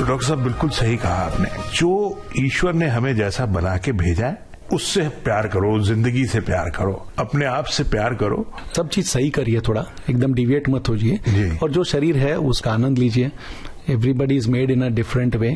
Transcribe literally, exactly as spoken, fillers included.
Doctor साहब बिल्कुल सही कहा आपने। जो ईश्वर ने हमें जैसा बना के भेजा है उससे प्यार करो, जिंदगी से प्यार करो, अपने आप से प्यार करो, सब चीज सही करिए, थोड़ा एकदम डिविएट मत होइए, और जो शरीर है उसका आनंद लीजिए। Everybody is made in a different way.